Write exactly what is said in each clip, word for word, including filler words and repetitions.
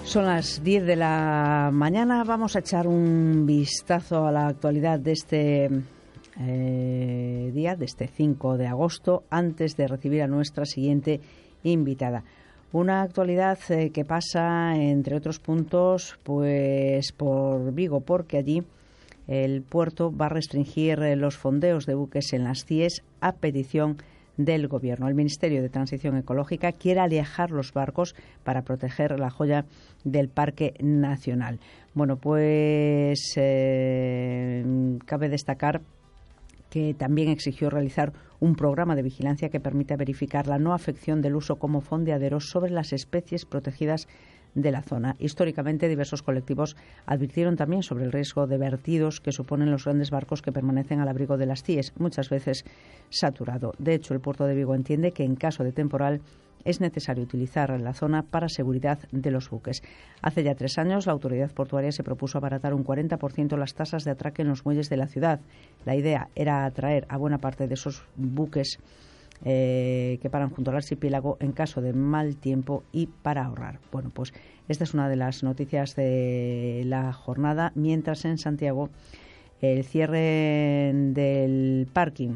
Son las diez de la mañana. Vamos a echar un vistazo a la actualidad de este eh, día, de este cinco de agosto, antes de recibir a nuestra siguiente invitada. Una actualidad eh, que pasa, entre otros puntos, pues por Vigo, porque allí el puerto va a restringir eh, los fondeos de buques en las C I E S a petición del Gobierno. El Ministerio de Transición Ecológica quiere alejar los barcos para proteger la joya del Parque Nacional. Bueno, pues eh, cabe destacar que también exigió realizar un programa de vigilancia que permita verificar la no afección del uso como fondeaderos sobre las especies protegidas de la zona. Históricamente, diversos colectivos advirtieron también sobre el riesgo de vertidos que suponen los grandes barcos que permanecen al abrigo de las C I E S, muchas veces saturado. De hecho, el puerto de Vigo entiende que en caso de temporal es necesario utilizar la zona para seguridad de los buques. Hace ya tres años, la autoridad portuaria se propuso abaratar un cuarenta por ciento las tasas de atraque en los muelles de la ciudad. La idea era atraer a buena parte de esos buques Eh, que paran junto al archipiélago en caso de mal tiempo y para ahorrar. Bueno, pues esta es una de las noticias de la jornada, mientras en Santiago el cierre del parking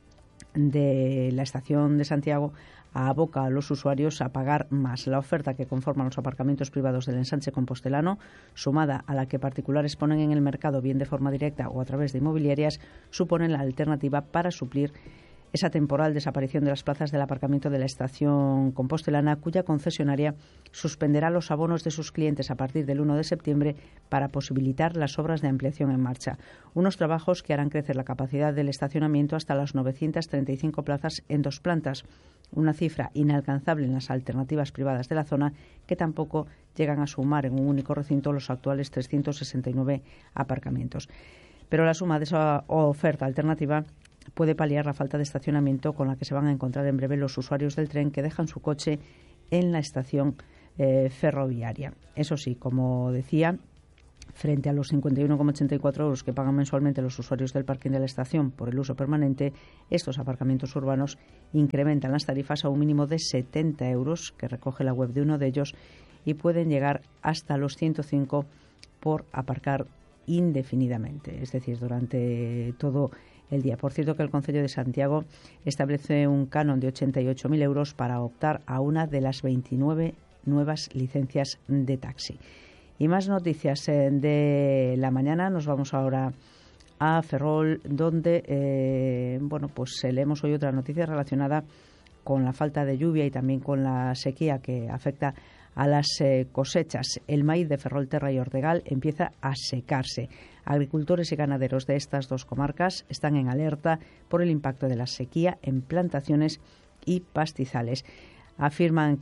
de la estación de Santiago aboca a los usuarios a pagar más. La oferta que conforman los aparcamientos privados del ensanche compostelano, sumada a la que particulares ponen en el mercado bien de forma directa o a través de inmobiliarias, suponen la alternativa para suplir esa temporal desaparición de las plazas del aparcamiento de la estación compostelana, cuya concesionaria suspenderá los abonos de sus clientes a partir del uno de septiembre para posibilitar las obras de ampliación en marcha. Unos trabajos que harán crecer la capacidad del estacionamiento hasta las novecientas treinta y cinco plazas en dos plantas, una cifra inalcanzable en las alternativas privadas de la zona, que tampoco llegan a sumar en un único recinto los actuales trescientos sesenta y nueve aparcamientos. Pero la suma de esa oferta alternativa puede paliar la falta de estacionamiento con la que se van a encontrar en breve los usuarios del tren que dejan su coche en la estación eh, ferroviaria. Eso sí, como decía, frente a los cincuenta y uno coma ochenta y cuatro euros que pagan mensualmente los usuarios del parking de la estación por el uso permanente, estos aparcamientos urbanos incrementan las tarifas a un mínimo de setenta euros, que recoge la web de uno de ellos, y pueden llegar hasta los ciento cinco por aparcar indefinidamente, es decir, durante todo el día. Por cierto, que el Concello de Santiago establece un canon de ochenta y ocho mil euros para optar a una de las veintinueve nuevas licencias de taxi. Y más noticias eh, de la mañana. Nos vamos ahora a Ferrol, donde eh, bueno, pues leemos hoy otra noticia relacionada con la falta de lluvia y también con la sequía que afecta a las eh, cosechas. El maíz de Ferrolterra y Ordegal empieza a secarse. Agricultores y ganaderos de estas dos comarcas están en alerta por el impacto de la sequía en plantaciones y pastizales. Afirman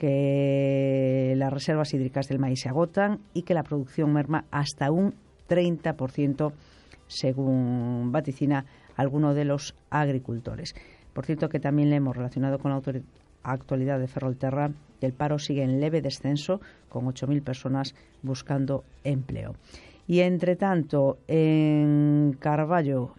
que las reservas hídricas del maíz se agotan y que la producción merma hasta un treinta por ciento, según vaticina alguno de los agricultores. Por cierto, que también le hemos relacionado con la autoridad actualidad de Ferrolterra, que el paro sigue en leve descenso, con ocho mil personas buscando empleo. Y entre tanto, en Carballo,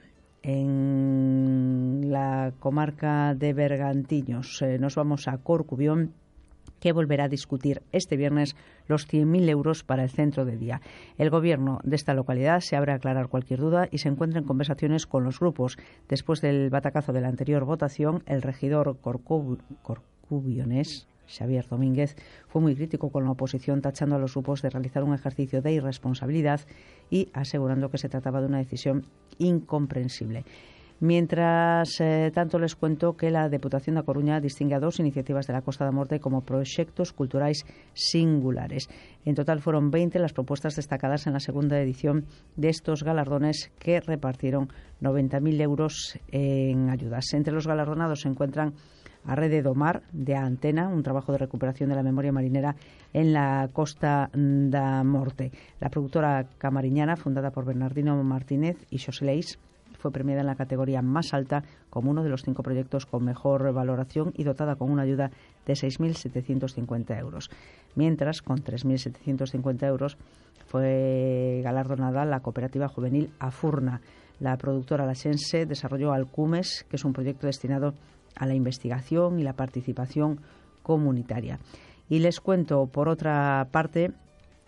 en la comarca de Bergantiños, eh, nos vamos a Corcubión, que volverá a discutir este viernes los cien mil euros para el centro de día. El gobierno de esta localidad se abre a aclarar cualquier duda y se encuentra en conversaciones con los grupos. Después del batacazo de la anterior votación, el regidor Corcub- corcubionés, Xavier Domínguez, fue muy crítico con la oposición, tachando a los grupos de realizar un ejercicio de irresponsabilidad y asegurando que se trataba de una decisión incomprensible. Mientras eh, tanto, les cuento que la Deputación da Coruña distingue a dos iniciativas de la Costa da Morte como proxectos culturais singulares. En total fueron veinte las propuestas destacadas en la segunda edición de estos galardones, que repartieron noventa mil euros en ayudas. Entre los galardonados se encuentran a Rede do Mar, de Antena, un trabajo de recuperación de la memoria marinera en la Costa da Morte. La productora camariñana, fundada por Bernardino Martínez y Xosé Leis, fue premiada en la categoría más alta como uno de los cinco proyectos con mejor valoración y dotada con una ayuda de seis mil setecientos cincuenta euros. Mientras, con tres mil setecientos cincuenta euros, fue galardonada la cooperativa juvenil Afurna. La productora laxense desarrolló Alcumes, que es un proyecto destinado a la investigación y la participación comunitaria. Y les cuento, por otra parte,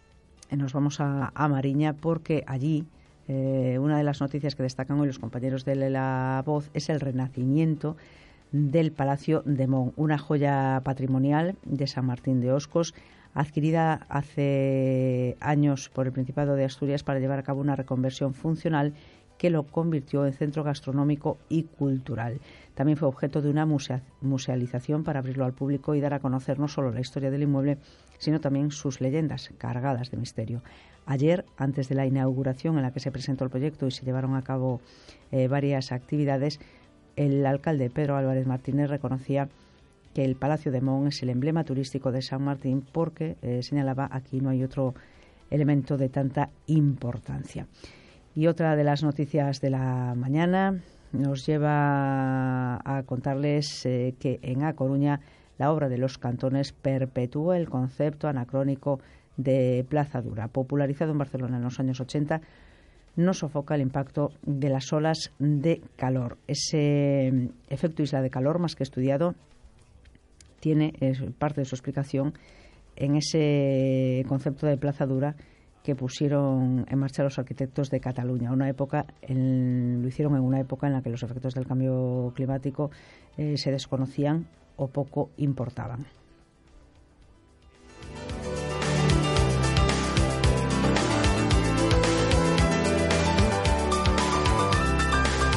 nos vamos a, a Mariña porque allí eh, una de las noticias que destacan hoy los compañeros de La Voz es el renacimiento del Palacio de Mon, una joya patrimonial de San Martín de Oscos, adquirida hace años por el Principado de Asturias para llevar a cabo una reconversión funcional que lo convirtió en centro gastronómico y cultural. También fue objeto de una musea- musealización para abrirlo al público y dar a conocer no solo la historia del inmueble, sino también sus leyendas cargadas de misterio. Ayer, antes de la inauguración en la que se presentó el proyecto y se llevaron a cabo eh, varias actividades, el alcalde Pedro Álvarez Martínez reconocía que el Palacio de Mon es el emblema turístico de San Martín porque, eh, señalaba, aquí no hay otro elemento de tanta importancia. Y otra de las noticias de la mañana nos lleva a contarles eh, que en A Coruña la obra de los cantones perpetúa el concepto anacrónico de Plaza Dura. Popularizado en Barcelona en los años ochenta, no sofoca el impacto de las olas de calor. Ese efecto isla de calor, más que estudiado, tiene eh, parte de su explicación en ese concepto de Plaza Dura que pusieron en marcha los arquitectos de Cataluña. Una época en, lo hicieron en una época en la que los efectos del cambio climático eh, se desconocían o poco importaban.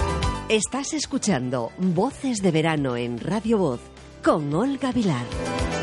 Estás escuchando Voces de Verano en Radio Voz con Olga Vilar.